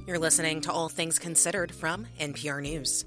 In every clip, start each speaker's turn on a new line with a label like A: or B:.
A: You're listening to All Things Considered from NPR News.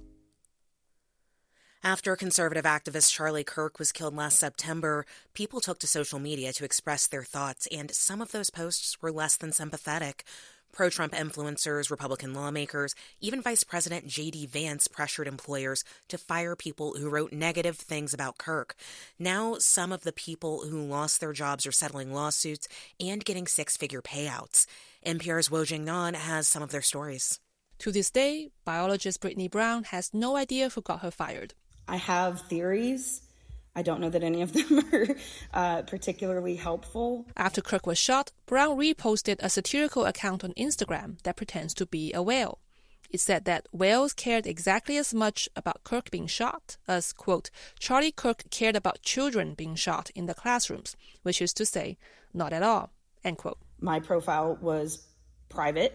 A: After conservative activist Charlie Kirk was killed last September, people took to social media to express their thoughts, and some of those posts were less than sympathetic. Pro-Trump influencers, Republican lawmakers, even Vice President J.D. Vance pressured employers to fire people who wrote negative things about Kirk. Now, some of the people who lost their jobs are settling lawsuits and getting six-figure payouts. NPR's Wojing Nan has some of their stories.
B: To this day, biologist Brittany Brown has no idea who got her fired.
C: I have theories. I don't know that any of them are particularly helpful.
B: After Kirk was shot, Brown reposted a satirical account on Instagram that pretends to be a whale. It said that whales cared exactly as much about Kirk being shot as, quote, Charlie Kirk cared about children being shot in the classrooms, which is to say, not at all, end quote.
C: My profile was private.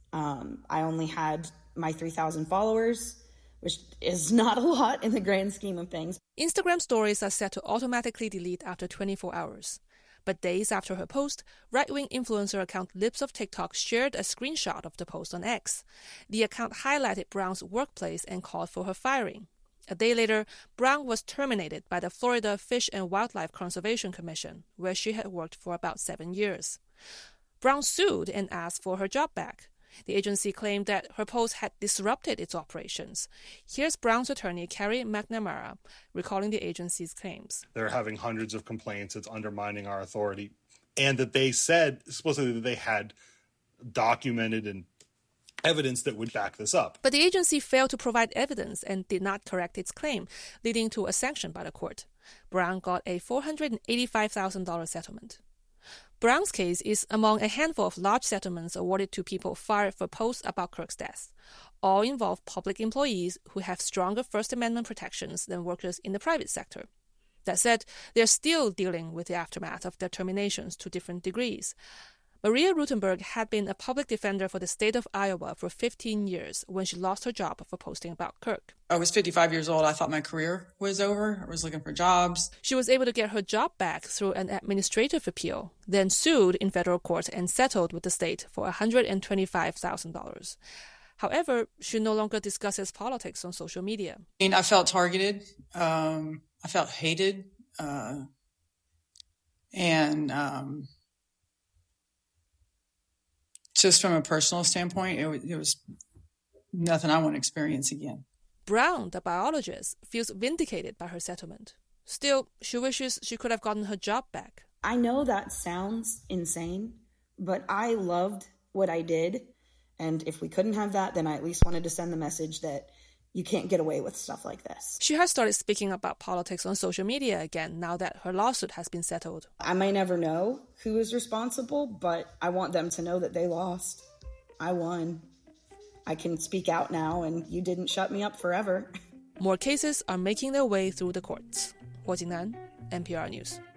C: I only had my 3,000 followers, which is not a lot in the grand scheme of things.
B: Instagram stories are set to automatically delete after 24 hours. But days after her post, right-wing influencer account Lips of TikTok shared a screenshot of the post on X. The account highlighted Brown's workplace and called for her firing. A day later, Brown was terminated by the Florida Fish and Wildlife Conservation Commission, where she had worked for about 7 years. Brown sued and asked for her job back. The agency claimed that her post had disrupted its operations. Here's Brown's attorney, Carrie McNamara, recalling the agency's claims.
D: They're having hundreds of complaints. It's undermining our authority. And that they said, supposedly, that they had documented and evidence that would back this up.
B: But the agency failed to provide evidence and did not correct its claim, leading to a sanction by the court. Brown got a $485,000 settlement. Brown's case is among a handful of large settlements awarded to people fired for posts about Kirk's death. All involve public employees who have stronger First Amendment protections than workers in the private sector. That said, they're still dealing with the aftermath of their terminations to different degrees. Maria Rutenberg had been a public defender for the state of Iowa for 15 years when she lost her job for posting about Kirk.
E: I was 55 years old. I thought my career was over. I was looking for jobs.
B: She was able to get her job back through an administrative appeal, then sued in federal court and settled with the state for $125,000. However, she no longer discusses politics on social media.
E: I felt targeted. I felt hated. Just from a personal standpoint, it was nothing I want to experience again.
B: Brown, the biologist, feels vindicated by her settlement. Still, she wishes she could have gotten her job back.
C: I know that sounds insane, but I loved what I did. And if we couldn't have that, then I at least wanted to send the message that you can't get away with stuff like this.
B: She has started speaking about politics on social media again now that her lawsuit has been settled.
C: I may never know who is responsible, but I want them to know that they lost. I won. I can speak out now, and you didn't shut me up forever.
B: More cases are making their way through the courts. Wojing Nan, NPR News.